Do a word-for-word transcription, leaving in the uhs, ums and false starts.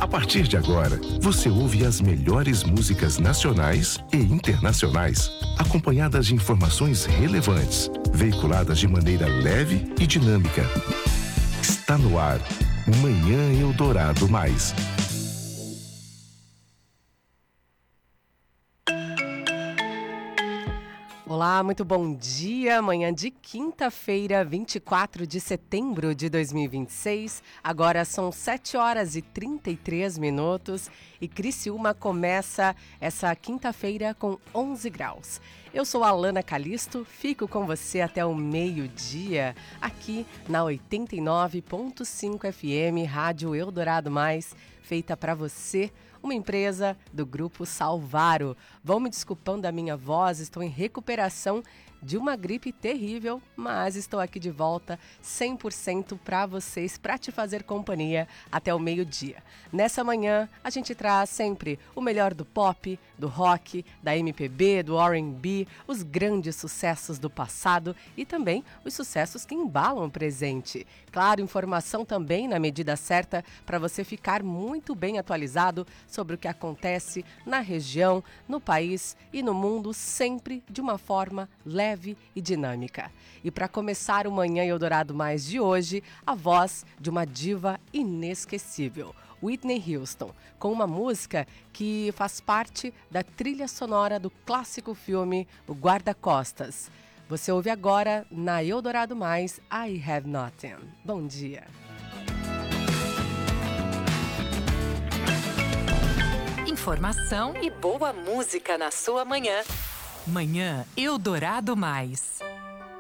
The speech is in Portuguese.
A partir de agora, você ouve as melhores músicas nacionais e internacionais, acompanhadas de informações relevantes, veiculadas de maneira leve e dinâmica. Está no ar, Manhã Eldorado Mais. Olá, muito bom dia. Manhã de quinta-feira, vinte e quatro de setembro de dois mil e vinte e seis. Agora são sete horas e trinta e três minutos e Criciúma começa essa quinta-feira com onze graus. Eu sou a Alana Calisto, fico com você até o meio-dia aqui na oitenta e nove ponto cinco F M, Rádio Eldorado Mais, feita para você. Uma empresa do Grupo Salvaro. Vão me desculpando da minha voz, estou em recuperação de uma gripe terrível, mas estou aqui de volta cem por cento para vocês, para te fazer companhia até o meio-dia. Nessa manhã, a gente traz sempre o melhor do pop, do rock, da M P B, do R and B, os grandes sucessos do passado e também os sucessos que embalam o presente. Claro, informação também na medida certa para você ficar muito bem atualizado sobre o que acontece na região, no país e no mundo, sempre de uma forma leve e dinâmica. E para começar o Manhã Eldorado Mais de hoje, a voz de uma diva inesquecível, Whitney Houston, com uma música que faz parte da trilha sonora do clássico filme O Guarda-Costas. Você ouve agora na Eldorado Mais, I Have Nothing. Bom dia. Informação e boa música na sua manhã. Manhã Eldorado Mais.